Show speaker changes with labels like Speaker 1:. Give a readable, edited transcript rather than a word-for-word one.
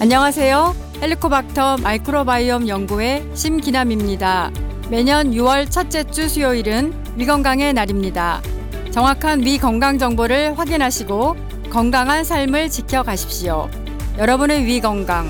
Speaker 1: 안녕하세요. 헬리코박터 마이크로바이옴 연구의 심기남입니다. 매년 6월 첫째 주 수요일은 위건강의 날입니다. 정확한 위 건강 정보를 확인하시고 건강한 삶을 지켜가십시오. 여러분의 위 건강